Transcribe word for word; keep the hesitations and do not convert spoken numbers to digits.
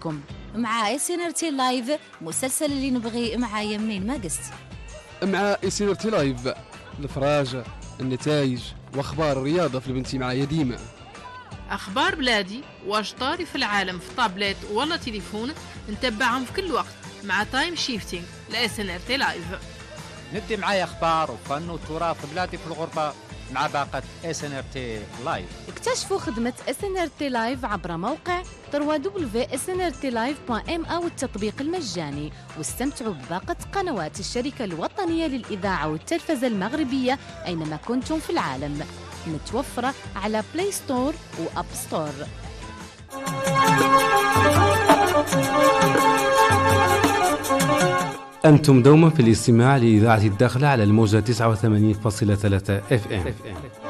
حياتكم مع اس ان ار تي لايف، مسلسل اللي نبغي معايا منين ما قست. مع اس ان ار تي لايف الفراج، النتائج واخبار الرياضه في البنتي معايا ديما. اخبار بلادي واش طاري في العالم في طابلت ولا تليفون نتبعهم في كل وقت مع تايم شيفتينج لاس ان ار تي لايف. ندي معايا اخبار وفن وتراث بلادي في الغربه مع باقة اس ان ار تي لايف. اكتشفوا خدمة اس ان ار تي لايف عبر موقع دبليو دبليو دبليو دوت اس ان ار تي لايف دوت ام او التطبيق المجاني، واستمتعوا بباقة قنوات الشركة الوطنية للإذاعة والتلفزة المغربية أينما كنتم في العالم، متوفرة على بلاي ستور وأب ستور. أنتم دوما في الاستماع لإذاعة الداخلة على الموجة تسعة وثمانين فاصلة ثلاثة اف ام.